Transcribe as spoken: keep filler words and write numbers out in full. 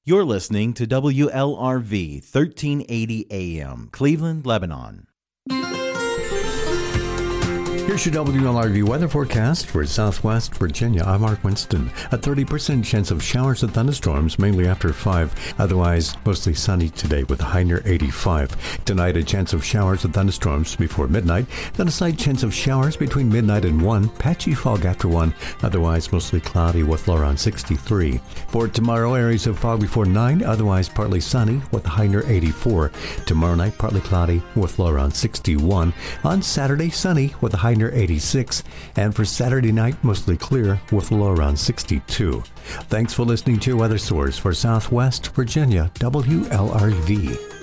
You're listening to W L R V thirteen eighty A M, Cleveland, Lebanon. Here's your W L R V weather forecast for Southwest Virginia. I'm Mark Winston. A thirty percent chance of showers and thunderstorms, mainly after five. Otherwise, mostly sunny today with a high near eighty-five. Tonight, a chance of showers and thunderstorms before midnight. Then a slight chance of showers between midnight and one. Patchy fog after one. Otherwise, mostly cloudy with low around sixty-three. For tomorrow, areas of fog before nine. Otherwise, partly sunny with a high near eighty-four. Tomorrow night, partly cloudy with low around sixty-one. On Saturday, sunny with a high near eighty-six, and for Saturday night, mostly clear with a low around sixty-two. Thanks for listening to Weather Source for Southwest Virginia, W L R V.